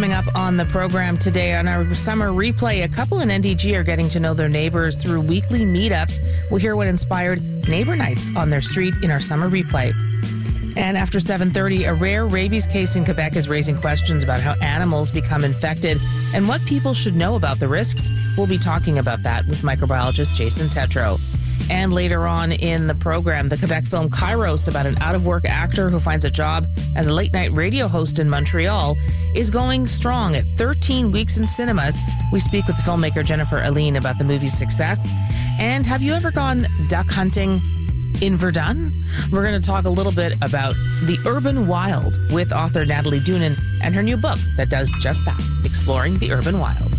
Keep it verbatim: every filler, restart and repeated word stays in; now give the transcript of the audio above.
Coming up on the program today on our summer replay, a couple in N D G are getting to know their neighbors through weekly meetups. We'll hear what inspired neighbor nights on their street in our summer replay. And after seven thirty, a rare rabies case in Quebec is raising questions about how animals become infected and what people should know about the risks. We'll be talking about that with microbiologist Jason Tetreault. And later on in the program, the Quebec film Kairos, about an out-of-work actor who finds a job as a late-night radio host in Montreal, is going strong at thirteen weeks in cinemas. We speak with filmmaker Jennifer Aline about the movie's success. And have you ever gone duck hunting in Verdun? We're going to talk a little bit about the urban wild with author Natalie Doonan and her new book that does just that, Exploring the Urban Wild.